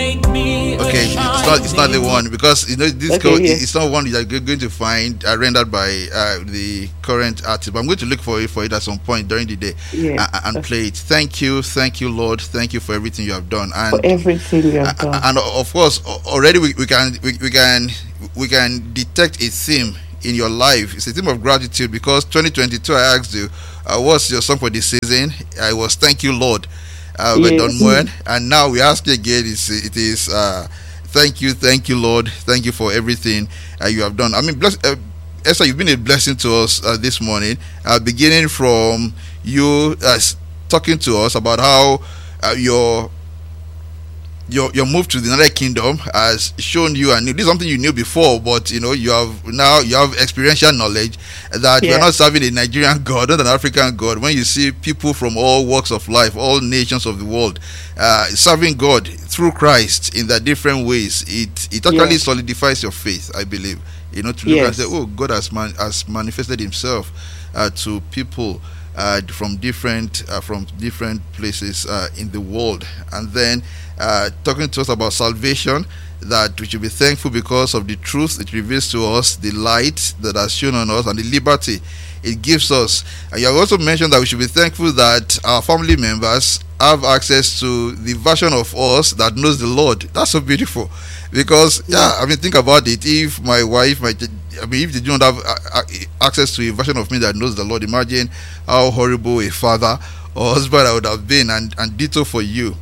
Okay, it's not the one, because this it's not one that you're going to find rendered by the current artist. But I'm going to look for it at some point during the day and play it. Thank you, Lord. Thank you for everything you have done, and for everything you have done. And of course, already we can detect a theme in your life. It's a theme of gratitude, because 2022, I asked you, what's your song for this season? I was Thank You, Lord. By Don Moen, and now we ask you again. It is thank you, Lord. Thank you for everything you have done. I mean, Esther, you've been a blessing to us this morning. Beginning from you talking to us about how your move to the United Kingdom has shown you, and this is something you knew before, but you have experiential knowledge that you are not serving a Nigerian God, not an African God. When you see people from all walks of life, all nations of the world, serving God through Christ in their different ways, it actually solidifies your faith, I believe. To look and say, oh, God has manifested Himself to people from different places in the world. And then talking to us about salvation, that we should be thankful because of the truth it reveals to us, the light that has shone on us, and the liberty it gives us. And you have also mentioned that we should be thankful that our family members have access to the version of us that knows the Lord. That's so beautiful, because think about it. If my wife, if they don't have access to a version of me that knows the Lord, imagine how horrible a father or husband I would have been, and ditto for you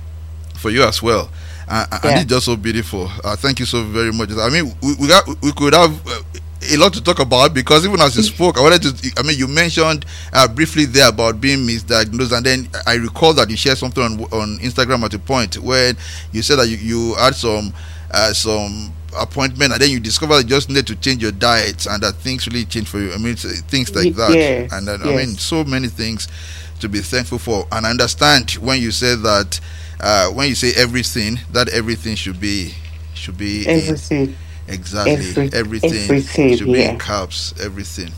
as well. And it's just so beautiful. Thank you so very much. I mean, we could have a lot to talk about, because even as you spoke, I wanted to. You mentioned briefly there about being misdiagnosed, and then I recall that you shared something on Instagram at a point where you said that you had some appointment, and then you discovered that you just needed to change your diet, and that things really changed for you. I mean, things like that, and I mean, so many things to be thankful for. And I understand when you say that. When you say everything, that everything should be everything. Exactly. Everything should be in caps. Everything.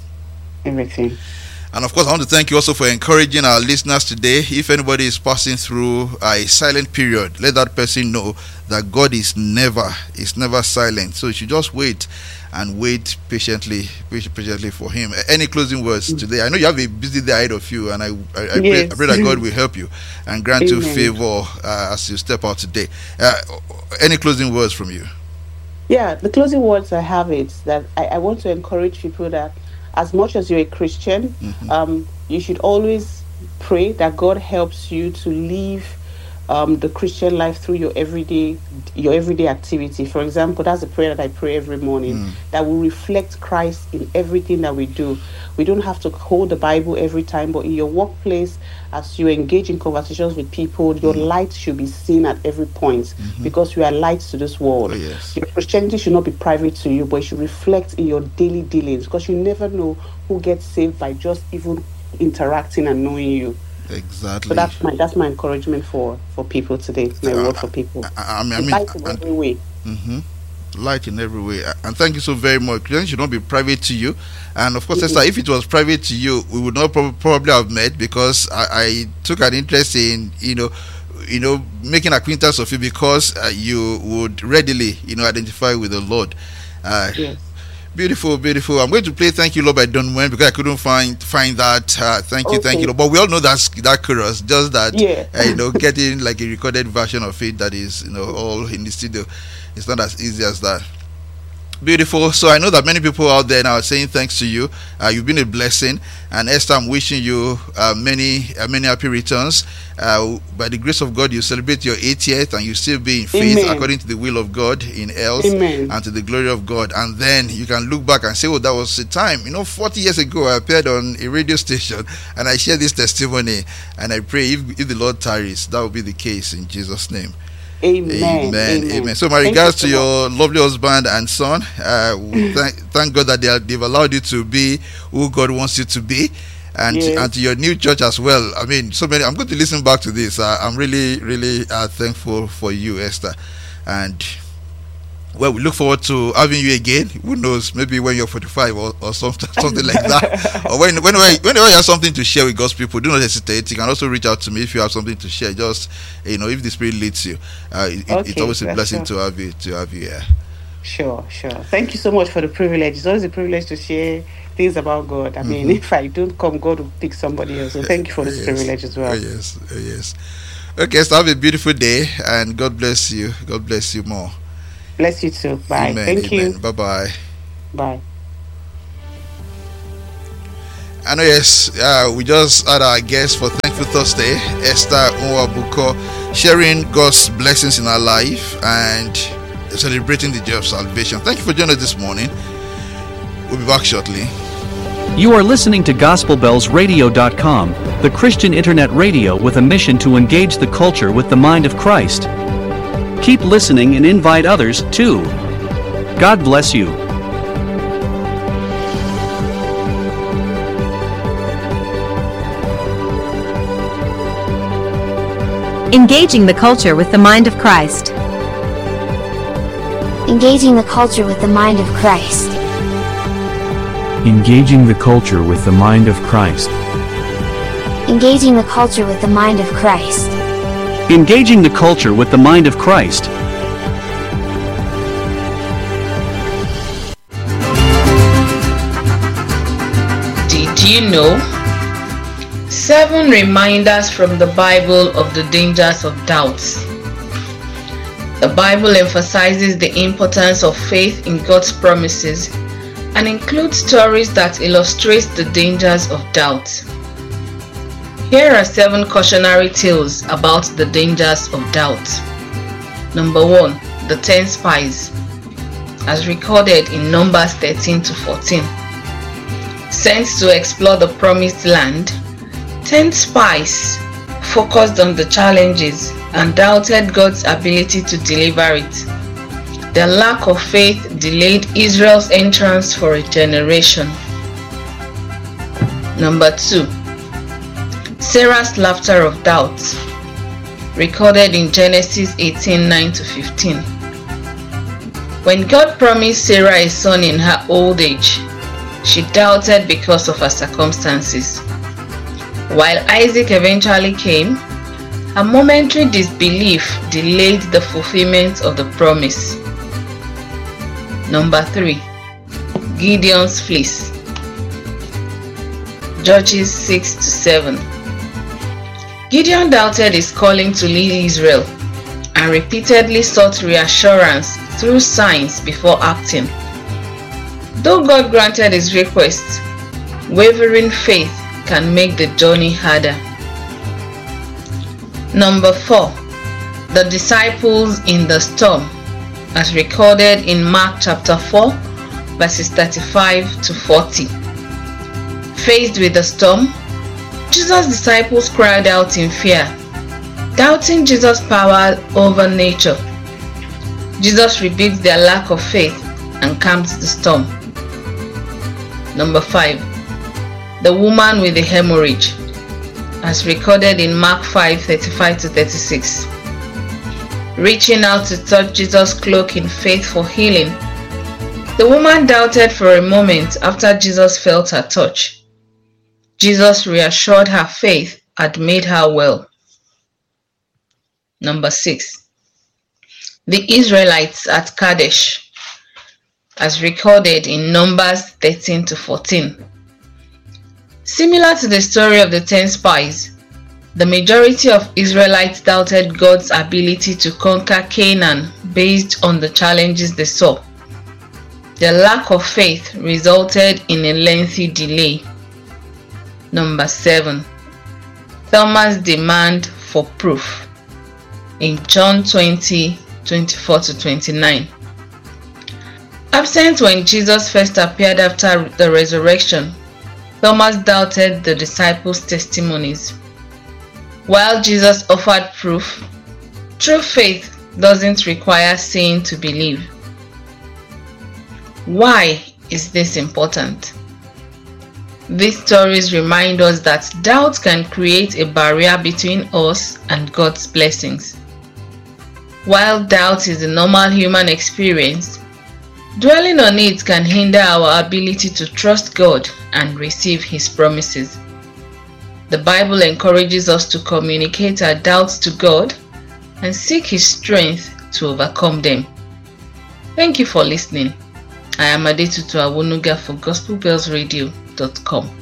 And of course, I want to thank you also for encouraging our listeners today. If anybody is passing through a silent period, let that person know that God is never silent. So you should just wait patiently for Him. Any closing words today? I know you have a busy day ahead of you, and I pray that God will help you and grant you favor as you step out today. Any closing words from you? Yeah, the closing words I have is that I want to encourage people that as much as you're a Christian, you should always pray that God helps you to live the Christian life through your everyday activity. For example, that's a prayer that I pray every morning, that will reflect Christ in everything that we do. We don't have to hold the Bible every time, but in your workplace, as you engage in conversations with people, your light should be seen at every point, because you are lights to this world. Your Christianity should not be private to you, but it should reflect in your daily dealings, because you never know who gets saved by just even interacting and knowing you. Exactly. So that's my encouragement for people today. My word for people. Light in every way. Light in every way. And thank you so very much. Christianity should not be private to you. And of course, Esther, if it was private to you, we would not probably have met, because I took an interest in making acquaintance of you, because you would readily identify with the Lord. Beautiful. I'm going to play Thank You, Lord by Don Moen, because I couldn't find that. Thank you, Lord. But we all know that chorus, just that getting like a recorded version of it that is all in the studio. It's not as easy as that. Beautiful. So I know that many people out there now are saying thanks to you. You've been a blessing. And Esther, I'm wishing you many happy returns. By the grace of God, you celebrate your 80th, and you still be in faith according to the will of God, in health, and to the glory of God. And then you can look back and say, oh, that was a time. 40 years ago, I appeared on a radio station and I shared this testimony. And I pray if the Lord tarries, that will be the case in Jesus' name. Amen. So my regards to your lovely husband and son. Thank God that they've allowed you to be who God wants you to be, and to your new church as well. I mean, so many. I'm going to listen back to this. I'm really thankful for you, Esther, and well, we look forward to having you again. Who knows? Maybe when you're 45 or something, something like that. Or whenever you have something to share with God's people, do not hesitate. You can also reach out to me if you have something to share. Just, if the Spirit leads you, it's always a blessing to have you here. Sure. Thank you so much for the privilege. It's always a privilege to share things about God. I mean, if I don't come, God will pick somebody else. So thank you for this privilege as well. Yes. Okay, so have a beautiful day, and God bless you. God bless you more. Bless you too. Bye. Amen, Thank you. Bye-bye. Bye. I know, yes, we just had our guest for Thankful Thursday, Esther Nwabuko, sharing God's blessings in our life and celebrating the joy of salvation. Thank you for joining us this morning. We'll be back shortly. You are listening to GospelBellsRadio.com, the Christian internet radio with a mission to engage the culture with the mind of Christ. Keep listening and invite others, too. God bless you. Engaging the culture with the mind of Christ. Engaging the culture with the mind of Christ. Engaging the culture with the mind of Christ. Engaging the culture with the mind of Christ. Engaging the culture with the mind of Christ. Did you know? 7 reminders from the Bible of the dangers of doubts. The Bible emphasizes the importance of faith in God's promises and includes stories that illustrate the dangers of doubt. Here are 7 cautionary tales about the dangers of doubt. Number 1. The 10 spies, as recorded in Numbers 13-14. Sent to explore the promised land, 10 spies focused on the challenges and doubted God's ability to deliver it. Their lack of faith delayed Israel's entrance for a generation. Number 2. Sarah's laughter of doubt, recorded in Genesis 18:9-15. When God promised Sarah a son in her old age, she doubted because of her circumstances. While Isaac eventually came, her momentary disbelief delayed the fulfillment of the promise. Number 3. Gideon's fleece, Judges 6-7. Gideon doubted his calling to lead Israel and repeatedly sought reassurance through signs before acting. Though God granted his request, wavering faith can make the journey harder. Number 4. The disciples in the storm, as recorded in Mark chapter 4, verses 35-40. Faced with the storm, Jesus' disciples cried out in fear, doubting Jesus' power over nature. Jesus rebuked their lack of faith and calmed the storm. Number 5. The woman with the hemorrhage, as recorded in Mark 5:35-36. Reaching out to touch Jesus' cloak in faith for healing, the woman doubted for a moment after Jesus felt her touch. Jesus reassured her faith had made her well. Number 6. The Israelites at Kadesh, as recorded in Numbers 13-14. Similar to the story of the 10 spies, the majority of Israelites doubted God's ability to conquer Canaan based on the challenges they saw. Their lack of faith resulted in a lengthy delay. Number 7. Thomas' demand for proof, in John 20:24-29. Absent when Jesus first appeared after the resurrection, Thomas doubted the disciples' testimonies. While Jesus offered proof, true faith doesn't require seeing to believe. Why is this important? These stories remind us that doubt can create a barrier between us and God's blessings. While doubt is a normal human experience, dwelling on it can hinder our ability to trust God and receive His promises. The Bible encourages us to communicate our doubts to God and seek His strength to overcome them. Thank you for listening. I am Adetutu Awonuga for GospelBellsRadio.com.